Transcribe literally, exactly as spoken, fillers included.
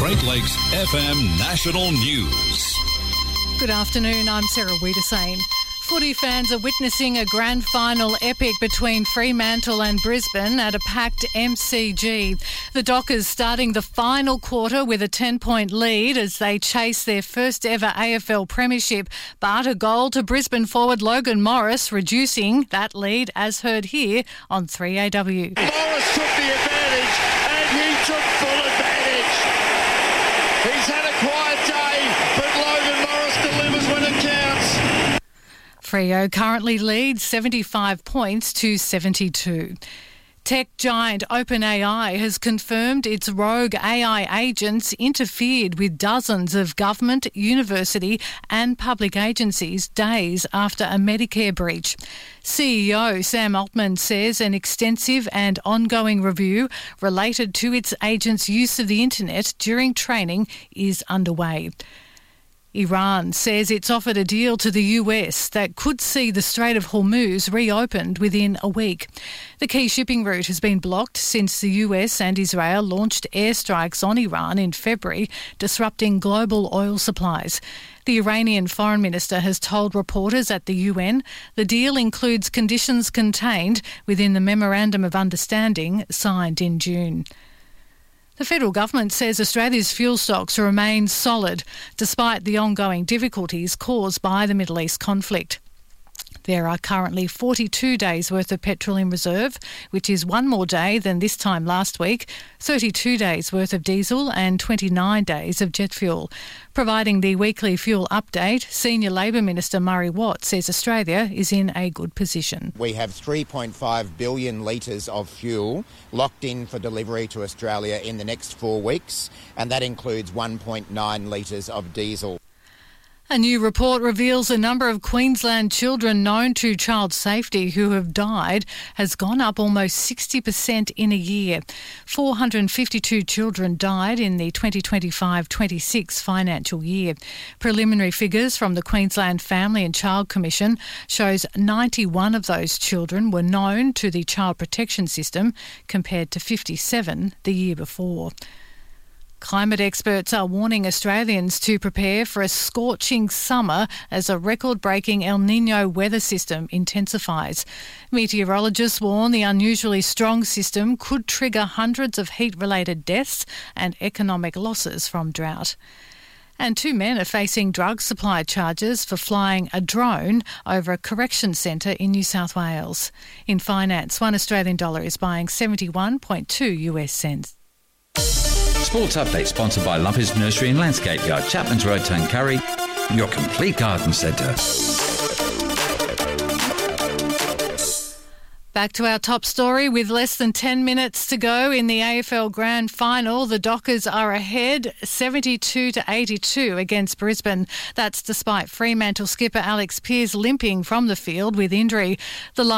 Great Lakes F M National News. Good afternoon, I'm Sarah Wiedesane. Footy fans are witnessing a grand final epic between Fremantle and Brisbane at a packed M C G. The Dockers starting the final quarter with a ten-point lead as they chase their first ever A F L premiership, but a goal to Brisbane forward Logan Morris reducing that lead, as heard here on three A W. Morris took the advantage and he took full advantage. He's had a quiet day, but Logan Morris delivers when it counts. Freo currently leads seventy-five points to seventy-two. Tech giant OpenAI has confirmed its rogue A I agents interfered with dozens of government, university and public agencies days after a Medicare breach. C E O Sam Altman says an extensive and ongoing review related to its agents' use of the internet during training is underway. Iran says it's offered a deal to the U S that could see the Strait of Hormuz reopened within a week. The key shipping route has been blocked since the U S and Israel launched airstrikes on Iran in February, disrupting global oil supplies. The Iranian foreign minister has told reporters at the U N the deal includes conditions contained within the Memorandum of Understanding signed in June. The federal government says Australia's fuel stocks remain solid despite the ongoing difficulties caused by the Middle East conflict. There are currently forty-two days' worth of petrol in reserve, which is one more day than this time last week, thirty-two days' worth of diesel and twenty-nine days of jet fuel. Providing the weekly fuel update, Senior Labor Minister Murray Watt says Australia is in a good position. We have three point five billion litres of fuel locked in for delivery to Australia in the next four weeks, and that includes one point nine litres of diesel. A new report reveals the number of Queensland children known to child safety who have died has gone up almost sixty percent in a year. four hundred fifty-two children died in the twenty twenty-five twenty-six financial year. Preliminary figures from the Queensland Family and Child Commission shows ninety-one of those children were known to the Child Protection System compared to fifty-seven the year before. Climate experts are warning Australians to prepare for a scorching summer as a record-breaking El Niño weather system intensifies. Meteorologists warn the unusually strong system could trigger hundreds of heat-related deaths and economic losses from drought. And two men are facing drug supply charges for flying a drone over a correction centre in New South Wales. In finance, one Australian dollar is buying seventy-one point two US cents. Sports Update sponsored by Lumpy's Nursery and Landscape Yard, Chapman's Road, Tuncurry, your complete garden centre. Back to our top story. With less than ten minutes to go in the A F L Grand Final, the Dockers are ahead seventy-two to eighty-two against Brisbane. That's despite Fremantle skipper Alex Pearce limping from the field with injury. The